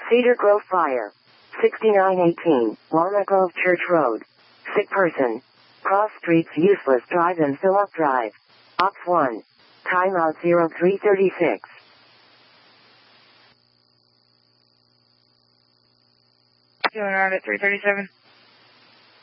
Cedar Grove Fire. 6918, Walnut Grove Church Road. Sick person. Cross streets useless drive and fill up drive. Ops 1. Timeout 0336. Going around at 337.